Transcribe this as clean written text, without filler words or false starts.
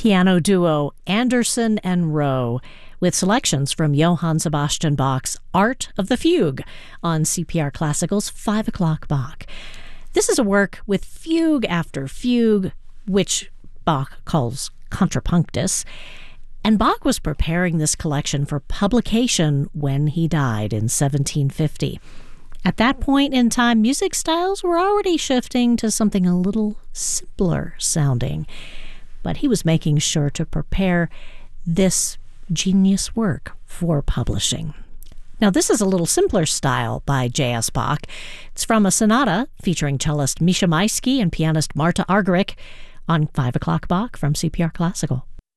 piano duo Anderson and Rowe, with selections from Johann Sebastian Bach's Art of the Fugue on CPR Classical's 5 o'clock Bach. This is a work with fugue after fugue, which Bach calls contrapunctus, and Bach was preparing this collection for publication when he died in 1750. At that point in time, music styles were already shifting to something a little simpler sounding, but he was making sure to prepare this genius work for publishing. Now, this is a little simpler style by J.S. Bach. It's from a sonata featuring cellist Misha Maisky and pianist Marta Argerich on 5 o'clock Bach from CPR Classical.